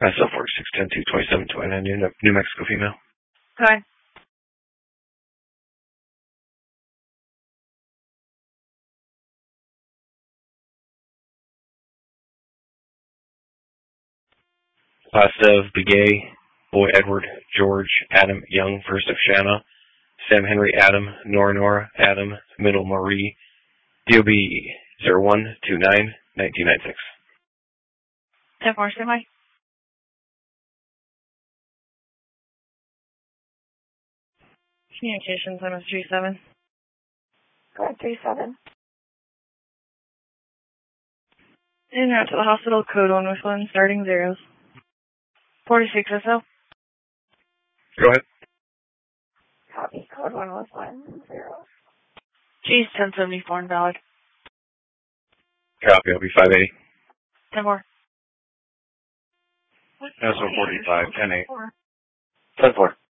SL 4610-227-29, New Mexico female. Hi. Last of Begay, Boy Edward, George, Adam Young, first of Shanna, Sam Henry Adam, Nora Adam, middle Marie, DOB 0129-1996. 10-4, stand by. Communications, MS-37. Go ahead, 37. In route to the hospital, code 1 with 1, starting zeros. 46 SL. Go ahead. Copy, code 1 with 1, 0. G's 1074 invalid. Copy, I'll be 580. 10-4. SL 45, 10-8. 10-4.